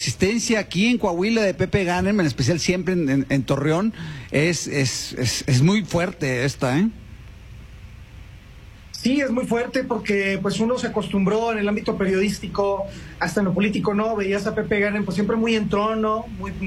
existencia aquí en Coahuila de Pepe Ganem, en especial siempre en Torreón, es muy fuerte esta, ¿eh? Sí, es muy fuerte porque pues uno se acostumbró en el ámbito periodístico, hasta en lo político, ¿no? Veías a Pepe Ganem pues siempre muy en trono,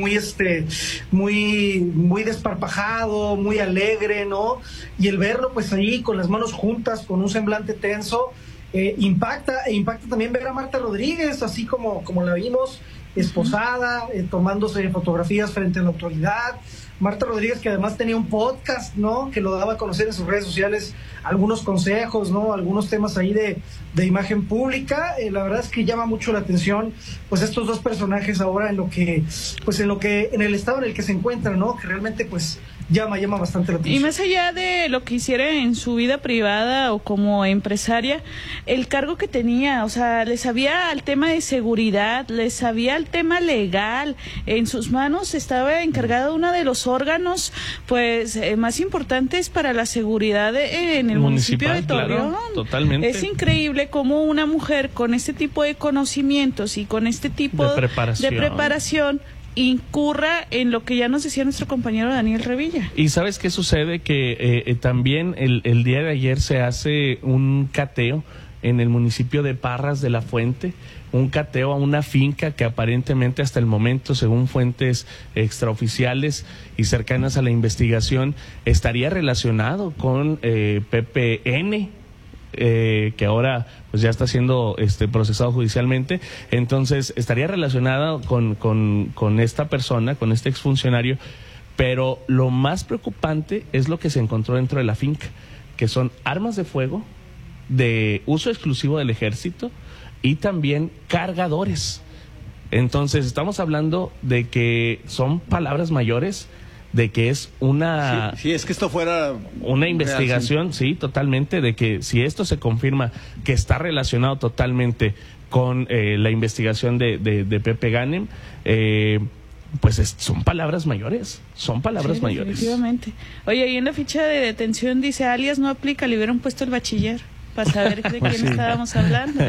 muy desparpajado, muy alegre, ¿no? Y el verlo pues ahí con las manos juntas, con un semblante tenso, impacta también ver a Marta Rodríguez, así como la vimos, esposada, tomándose fotografías frente a la autoridad. Marta Rodríguez, que además tenía un podcast, ¿no? Que lo daba a conocer en sus redes sociales, algunos consejos, ¿no? Algunos temas ahí de imagen pública. La verdad es que llama mucho la atención, pues estos dos personajes ahora en el estado en el que se encuentran, ¿no? Que realmente, pues, llama bastante la atención. Y más allá de lo que hiciera en su vida privada o como empresaria, el cargo que tenía, o sea, le sabía al tema de seguridad, le sabía al tema legal, en sus manos estaba encargada uno de los órganos, pues, más importantes para la seguridad en el municipio de Torreón. Claro, totalmente. Es increíble cómo una mujer con este tipo de conocimientos y con este tipo de preparación incurra en lo que ya nos decía nuestro compañero Daniel Revilla. Y ¿sabes qué sucede? Que también el día de ayer se hace un cateo en el municipio de Parras de la Fuente, un cateo a una finca que aparentemente hasta el momento, según fuentes extraoficiales y cercanas a la investigación, estaría relacionado con Pepe N., que ahora pues ya está siendo procesado judicialmente. Entonces estaría relacionado con esta persona, con este exfuncionario, pero lo más preocupante es lo que se encontró dentro de la finca, que son armas de fuego de uso exclusivo del ejército y también cargadores. Entonces estamos hablando de que son palabras mayores, de que es una... Sí, es que esto fuera... una investigación, real, sí, totalmente, de que si esto se confirma que está relacionado totalmente con la investigación de Pepe Ganem, pues son palabras mayores, mayores. Definitivamente. Oye, y en la ficha de detención dice, alias no aplica, le hubieran puesto el bachiller, para saber de quién estábamos hablando.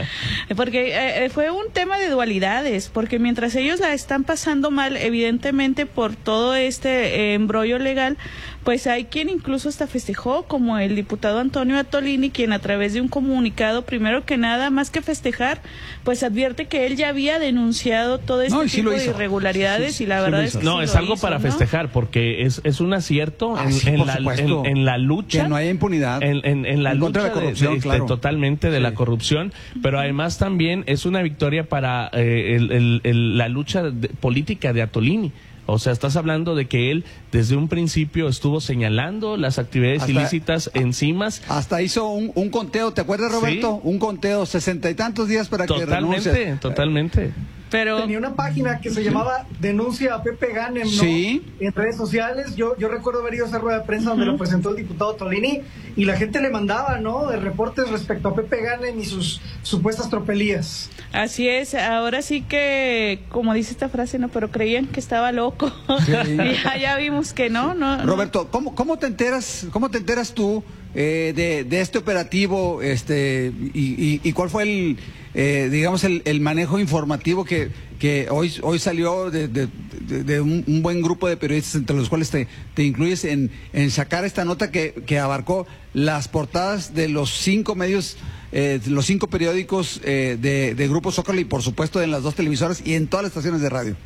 Porque fue un tema de dualidades, porque mientras ellos la están pasando mal, evidentemente por todo este embrollo legal, pues hay quien incluso hasta festejó, como el diputado Antonio Atolini, quien a través de un comunicado, primero que nada, más que festejar, pues advierte que él ya había denunciado todo este tipo de irregularidades, y la verdad es que no, es algo para festejar, porque es un acierto en la lucha, que no haya impunidad, en la lucha de la corrupción, claro. Totalmente de la corrupción, pero además también es una victoria para la lucha política de Atolini. O sea, estás hablando de que él desde un principio estuvo señalando las actividades ilícitas encima. Hasta hizo un conteo, ¿te acuerdas, Roberto? Sí. Un conteo, 60 y tantos días para que renuncie. Totalmente. Pero tenía una página que se llamaba Denuncia a Pepe Ganem, ¿no? Sí. En redes sociales. Yo recuerdo haber ido a esa rueda de prensa donde lo presentó el diputado Tolini, y la gente le mandaba, ¿no?, de reportes respecto a Pepe Ganem y sus supuestas tropelías. Así es, ahora sí que, como dice esta frase, no, pero creían que estaba loco. Sí. Y ya vimos que no. Roberto, ¿cómo te enteras tú de este operativo, y cuál fue el manejo informativo que hoy salió de un buen grupo de periodistas, entre los cuales te incluyes en sacar esta nota que abarcó las portadas de los 5 medios, los 5 periódicos de Grupo Zócalo, y por supuesto en las 2 televisoras y en todas las estaciones de radio?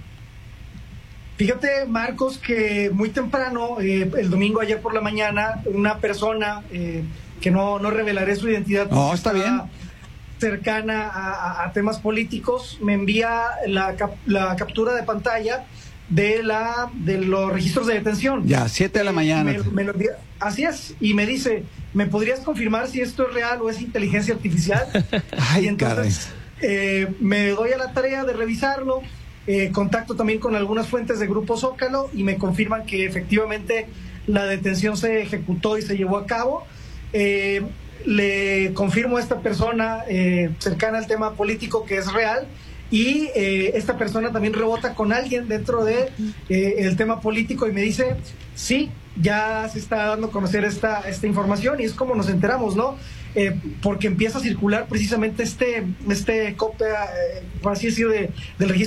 Fíjate, Marcos, que muy temprano, el domingo, ayer por la mañana, una persona que no revelaré su identidad, no, está bien, cercana a temas políticos, me envía la captura de pantalla de los registros de detención. Ya, 7 de la mañana. Me lo envía, así es, y me dice, ¿me podrías confirmar si esto es real o es inteligencia artificial? Ay, y entonces me doy a la tarea de revisarlo. Contacto también con algunas fuentes de Grupo Zócalo y me confirman que efectivamente la detención se ejecutó y se llevó a cabo. Le confirmo a esta persona cercana al tema político que es real, y esta persona también rebota con alguien dentro de el tema político y me dice, sí, ya se está dando a conocer esta información, y es como nos enteramos, ¿no? Porque empieza a circular precisamente copia, por así decirlo, del registro